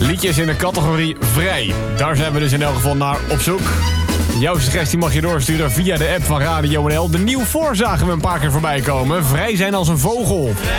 Liedjes in de categorie vrij. Daar zijn we dus in elk geval naar op zoek. Jouw suggestie mag je doorsturen via de app van Radio NL. De nieuw voor zagen we een paar keer voorbij komen. Vrij zijn als een vogel.